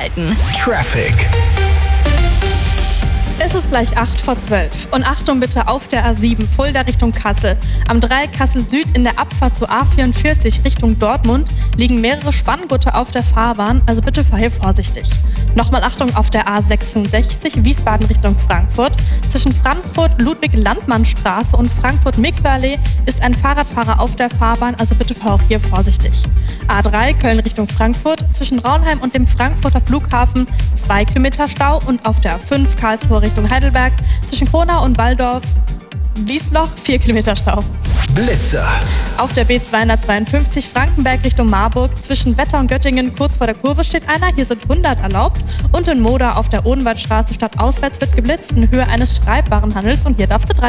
anhalten. Traffic. Es ist gleich 8:12 und Achtung bitte auf der A7 Fulda Richtung Kassel. Am 3 Kassel Süd in der Abfahrt zur A44 Richtung Dortmund liegen mehrere Spanngurte auf der Fahrbahn, also bitte fahr hier vorsichtig. Nochmal Achtung auf der A66 Wiesbaden Richtung Frankfurt. Zwischen Frankfurt-Ludwig-Landmann-Straße und Frankfurt-Mikwerlee ist ein Fahrradfahrer auf der Fahrbahn, also bitte fahr auch hier vorsichtig. A3 Köln Richtung Frankfurt. Zwischen Raunheim und dem Frankfurter Flughafen 2 Kilometer Stau und auf der A5 Karlsruhe Richtung Heidelberg. Zwischen Kronau und Waldorf-Wiesloch 4 Kilometer Stau. Blitzer. Auf der B252 Frankenberg Richtung Marburg. Zwischen Wetter und Göttingen kurz vor der Kurve steht einer. Hier sind 100 erlaubt. Und in Moda auf der Odenwaldstraße stadtauswärts wird geblitzt in Höhe eines Schreibwarenhandels und hier darfst du 30